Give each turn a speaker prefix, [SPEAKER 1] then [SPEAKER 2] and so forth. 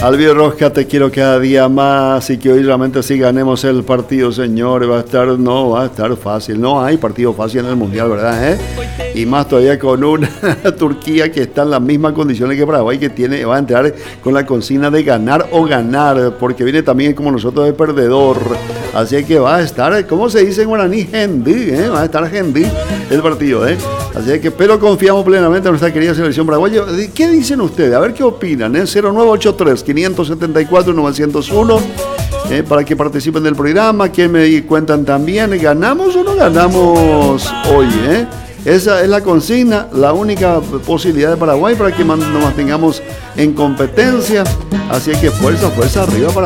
[SPEAKER 1] Alvio Rosca, te quiero cada día más y que hoy realmente sí ganemos el partido, señores. Va a estar fácil. No hay partido fácil en el Mundial, ¿verdad? Y más todavía con una Turquía que está en las mismas condiciones que Paraguay, que va a entrar con la consigna de ganar o ganar, porque viene también como nosotros de perdedor. Así que va a estar, ¿cómo se dice en guaraní? Gendí, va a estar gendí el partido, Así que, pero confiamos plenamente en nuestra querida selección paraguaya. ¿Qué dicen ustedes? A ver qué opinan, 0983-574-901 para que participen del programa, que me cuentan también, ¿ganamos o no ganamos hoy? Esa es la consigna, la única posibilidad de Paraguay para que nos mantengamos en competencia. Así que fuerza arriba para